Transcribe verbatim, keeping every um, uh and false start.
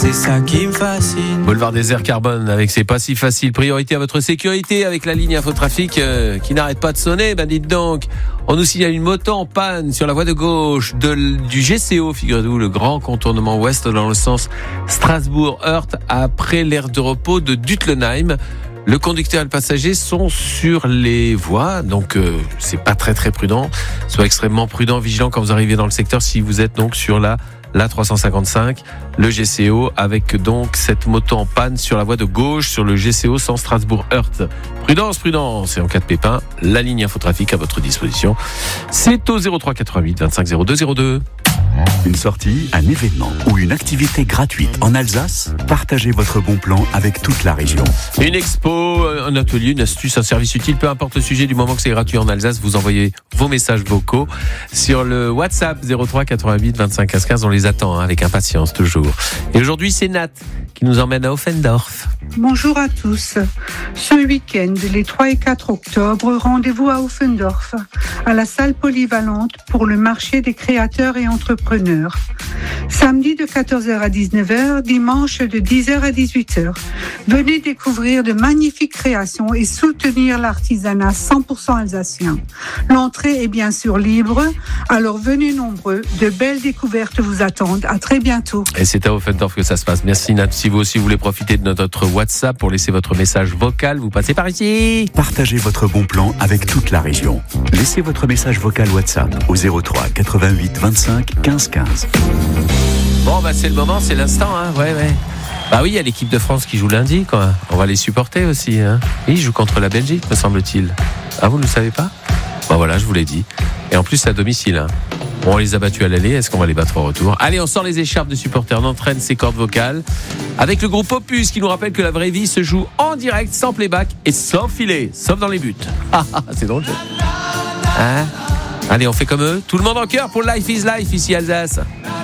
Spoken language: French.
C'est ça qui me fascine. Boulevard Désert Carbone avec C'est pas si facile. Priorité à votre sécurité avec la ligne infotrafic euh, qui n'arrête pas de sonner. Ben dites donc, on nous signale une moto en panne sur la voie de gauche de, du G C O, figurez-vous, le grand contournement ouest dans le sens Strasbourg-Heurt après l'aire de repos de Dutlenheim. Le conducteur et le passager sont sur les voies, donc euh, c'est pas très très prudent. Soyez extrêmement prudent, vigilant quand vous arrivez dans le secteur si vous êtes donc sur la l'A trois cent cinquante-cinq, le G C O, avec donc cette moto en panne sur la voie de gauche, sur le G C O sans Strasbourg-Heurt. Prudence, prudence, et en cas de pépin, la ligne infotrafic à votre disposition. C'est au zéro trois quatre-vingt-huit vingt-cinq zéro deux zéro deux. Une sortie, un événement ou une activité gratuite en Alsace, partagez votre bon plan avec toute la région. Une expo, un atelier, une astuce, un service utile, peu importe le sujet, du moment que c'est gratuit en Alsace, vous envoyez vos messages vocaux sur le WhatsApp zéro trois quatre-vingt-huit vingt-cinq quinze quinze. On les attend hein, avec impatience toujours. Et aujourd'hui, c'est Nat qui nous emmène à Offendorf. Bonjour à tous. Ce week-end, les trois et quatre octobre, rendez-vous à Offendorf, à la salle polyvalente pour le marché des créateurs et entrepreneurs. Samedi de quatorze heures à dix-neuf heures, dimanche de dix heures à dix-huit heures. Venez découvrir de magnifiques créations et soutenir l'artisanat cent pour cent alsacien. L'entrée est bien sûr libre, alors venez nombreux. De belles découvertes vous attendent. À très bientôt. Et c'est à Offendorf que ça se passe. Merci Nat. Si vous aussi voulez profiter de notre WhatsApp pour laisser votre message vocal, vous passez par ici. Partagez votre bon plan avec toute la région. Laissez votre message vocal WhatsApp au zéro trois quatre-vingt-huit vingt-cinq quinze quinze. Bon, bah c'est le moment, c'est l'instant, hein. Ouais, ouais. Bah oui, il y a l'équipe de France qui joue lundi, quoi. On va les supporter aussi, hein. Ils jouent contre la Belgique, me semble-t-il. Ah, vous ne le savez pas ? Bah voilà, je vous l'ai dit. Et en plus, c'est à domicile, hein. Bon, on les a battus à l'aller, est-ce qu'on va les battre au retour ? Allez, on sort les écharpes de supporters, on entraîne ses cordes vocales avec le groupe Opus qui nous rappelle que la vraie vie se joue en direct, sans playback et sans filet, sauf dans les buts. C'est drôle. Hein ? Allez, on fait comme eux. Tout le monde en chœur pour Life is Life ici Alsace.